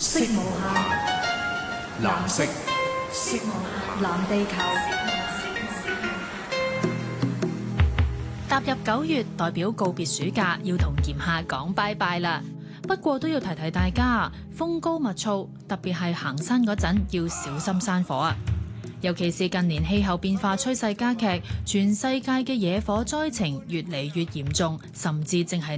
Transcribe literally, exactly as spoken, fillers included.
色無限，藍色，色無限，藍地球。 踏入九月，代表告別暑假，要同炎夏講拜拜啦。不過都要提提大家，風高物燥，特別係行山嗰陣要小心山火啊！尤其是近年氣候變化趨勢加劇，全世界嘅野火災情越嚟越嚴重，甚至正係